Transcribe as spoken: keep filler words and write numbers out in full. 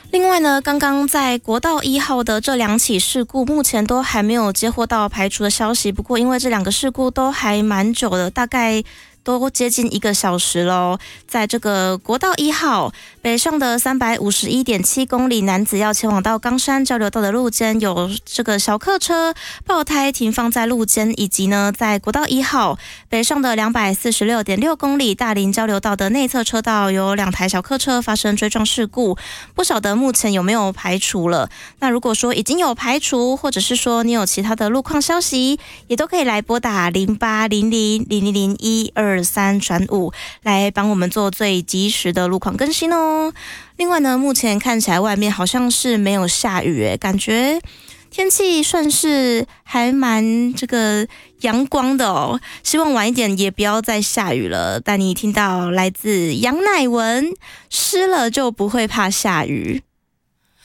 另外呢，刚刚在国道一号的这两起事故，目前都还没有接获到排除的消息。不过，因为这两个事故都还蛮久的，大概都接近一个小时咯。在这个国道一号北上的三百五十一点七公里，男子要前往到冈山交流道的路肩，有这个小客车爆胎停放在路肩，以及呢，在国道一号北上的两百四十六点六公里，大林交流道的内侧车道有两台小客车发生追撞事故，不晓得目前有没有排除了。那如果说已经有排除，或者是说你有其他的路况消息，也都可以来拨打零八零零零零零一二三转五来帮我们做最及时的路况更新哦。另外呢，目前看起来外面好像是没有下雨耶，感觉天气算是还蛮这个阳光的哦，希望晚一点也不要再下雨了。带你听到来自杨乃文，湿了就不会怕下雨。